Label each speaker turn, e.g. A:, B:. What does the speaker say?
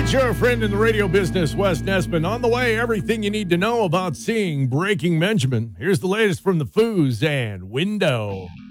A: It's your friend in the radio business, Wes Nesman. On the way, everything you need to know about seeing Breaking Benjamin. Here's the latest from the Foos and Window.